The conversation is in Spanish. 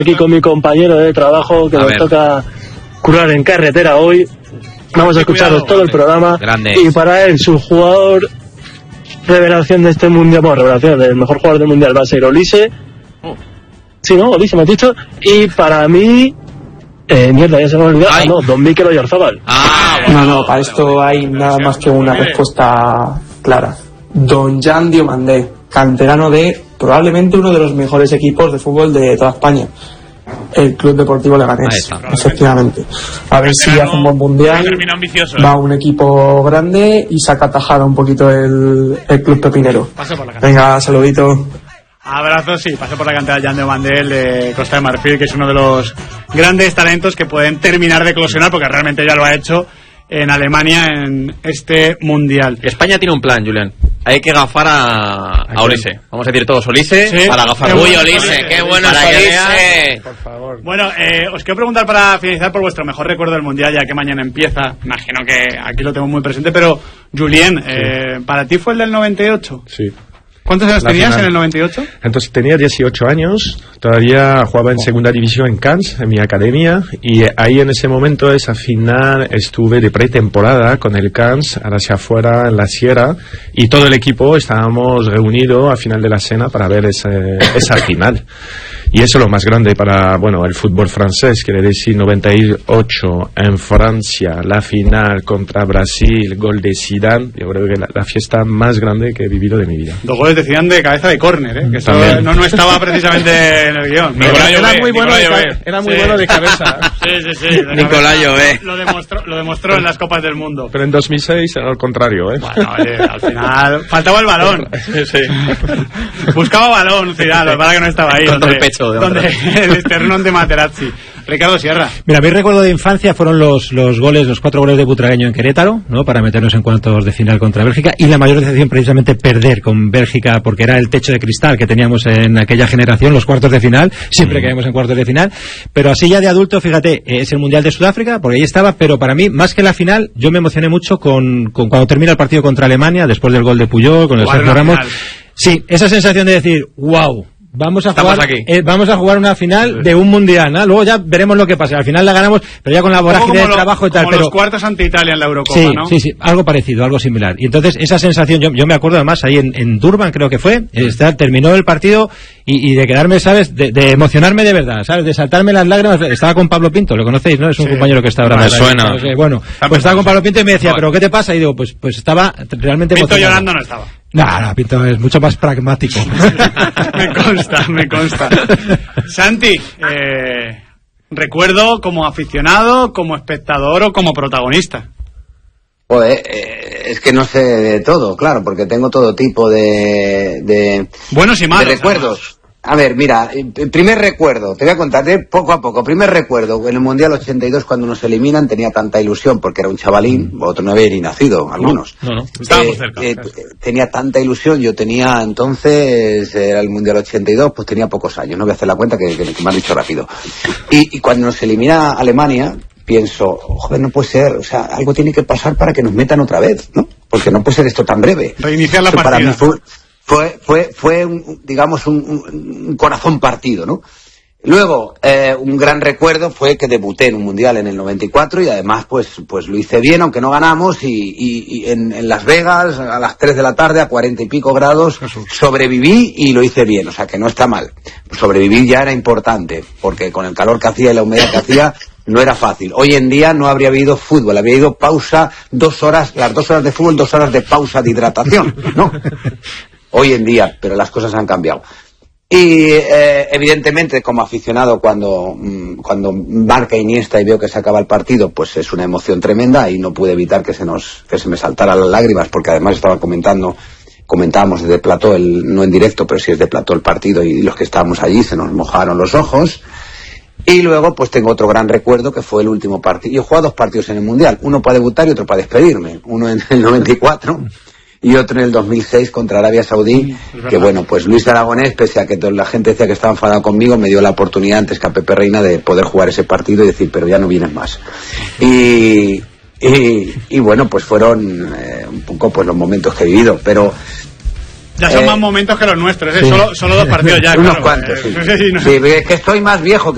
Aquí con mi compañero de trabajo que nos toca currar en carretera hoy. Vamos a escucharos todo el programa. Grande. Y para él, su jugador revelación de este mundial, bueno, revelación del mejor jugador del mundial va a ser Olise. Sí, ¿no? Olise, me has dicho. Y para mí, mierda, ya se me ha olvidado. No, Don Mikel Oyarzabal. No, para esto hay nada más que una respuesta clara. Don Jan Diomandé, canterano de probablemente uno de los mejores equipos de fútbol de toda España, el Club Deportivo Leganés, efectivamente. A ver si hace un buen mundial, va un equipo grande y saca tajada un poquito el Club Pepinero. Venga, saludito. Abrazos, sí, pasó por la cantera de Jan Diomandé de Costa de Marfil, que es uno de los grandes talentos que pueden terminar de eclosionar, porque realmente ya lo ha hecho en Alemania en este mundial. España tiene un plan, Julián. Hay que gafar a Olise. Vamos a decir todos Olise, sí, para gafar. Uy, Olise, qué bueno es Olise. Por favor. Bueno, os quiero preguntar para finalizar por vuestro mejor recuerdo del mundial, ya que mañana empieza. Imagino que aquí lo tengo muy presente, pero Julien, ¿para ti fue el del 98? Sí. ¿Cuántos años tenías en el 98? Entonces tenía 18 años, todavía jugaba en segunda división en Cannes, en mi academia, y ahí en ese momento, esa final, estuve de pretemporada con el Cannes, hacia afuera en la sierra, y todo el equipo estábamos reunidos a final de la cena para ver esa final. Y eso es lo más grande para, bueno, el fútbol francés, quiere decir 98 en Francia, la final contra Brasil, gol de Zidane, yo creo que la fiesta más grande que he vivido de mi vida. 2 goles de Zidane de cabeza de córner, que esto no estaba precisamente en el guión. Era muy bueno de cabeza. Sí. Nicolás Llobé. Lo demostró en las Copas del Mundo. Pero en 2006 era al contrario, Bueno, al final faltaba el balón. Sí. Buscaba balón Zidane, lo que pasa que no estaba ahí. Contra el pecho. Donde el esternón de Materazzi. Ricardo Sierra. Mira, mi recuerdo de infancia fueron los 4 goles de Butragueño en Querétaro, ¿no? Para meternos en cuartos de final contra Bélgica, y la mayor decepción precisamente perder con Bélgica, porque era el techo de cristal que teníamos en aquella generación, los cuartos de final, siempre caímos en cuartos de final, pero así ya de adulto, fíjate, es el Mundial de Sudáfrica, porque ahí estaba, pero para mí, más que la final, yo me emocioné mucho con cuando termina el partido contra Alemania, después del gol de Puyol, con el Sergio Ramos. Sí, esa sensación de decir, wow, vamos a jugar una final de un mundial, ¿no? Luego ya veremos lo que pasa. Al final la ganamos, pero ya con la vorágine de trabajo y tal. Como los cuartos ante Italia en la Eurocopa, ¿no? Sí, algo parecido, algo similar. Y entonces esa sensación, yo me acuerdo además ahí en Durban, creo que fue, terminó el partido y de quedarme, ¿sabes? De emocionarme de verdad, ¿sabes? De saltarme las lágrimas. Estaba con Pablo Pinto, lo conocéis, ¿no? Es un compañero que está ahora. Me suena. Bueno, pues estaba con Pablo Pinto y me decía, ¿pero qué te pasa? Y digo, pues estaba realmente Pinto emocionado. llorando no estaba. No, Pinto es mucho más pragmático. Me consta. Santi, recuerdo como aficionado, como espectador o como protagonista. Es que no sé de todo, claro, porque tengo todo tipo de buenos y malos, de recuerdos. Además. A ver, mira, primer recuerdo, te voy a contar poco a poco. Primer recuerdo, en el Mundial 82 cuando nos eliminan tenía tanta ilusión porque era un chavalín, otro no había ni nacido, algunos. No, estábamos cerca. Tenía tanta ilusión, yo tenía entonces, era el Mundial 82, pues tenía pocos años, no voy a hacer la cuenta que me han dicho rápido. Y cuando nos elimina Alemania, pienso, joder, no puede ser, o sea, algo tiene que pasar para que nos metan otra vez, ¿no? Porque no puede ser esto tan breve. Reiniciar la partida. Para mí fue un corazón partido, ¿no? Luego, un gran recuerdo fue que debuté en un mundial en el 94 y además pues lo hice bien, aunque no ganamos, y en Las Vegas a las 3 de la tarde a 40 y pico grados sobreviví y lo hice bien, o sea que no está mal. Sobrevivir ya era importante, porque con el calor que hacía y la humedad que hacía no era fácil. Hoy en día no habría habido fútbol, habría habido pausa, 2 horas, las 2 horas de fútbol, 2 horas de pausa de hidratación, ¿no? Hoy en día, pero las cosas han cambiado. Y evidentemente como aficionado cuando marca Iniesta y veo que se acaba el partido, pues es una emoción tremenda y no pude evitar que se me saltaran las lágrimas, porque además comentábamos desde plató, no en directo, pero sí desde plató el partido, y los que estábamos allí se nos mojaron los ojos. Y luego pues tengo otro gran recuerdo que fue el último partido. Yo he jugado 2 partidos en el Mundial, uno para debutar y otro para despedirme, uno en el 94 y otro en el 2006 contra Arabia Saudí, que bueno, pues Luis Aragonés, pese a que la gente decía que estaba enfadado conmigo, me dio la oportunidad antes que a Pepe Reina de poder jugar ese partido y decir, pero ya no vienes más. Y bueno, pues fueron un poco pues los momentos que he vivido, pero ya son más momentos que los nuestros, solo 2 partidos ya. Unos claro, cuantos, sí. Sí, es que estoy más viejo que